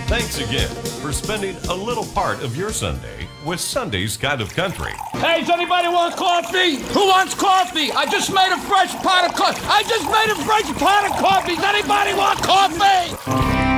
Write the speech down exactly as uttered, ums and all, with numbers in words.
Thanks again for spending a little part of your Sunday with Sunday's Kind of Country. Hey, does anybody want coffee? Who wants coffee? I just made a fresh pot of coffee. I just made a fresh pot of coffee. Does anybody want coffee?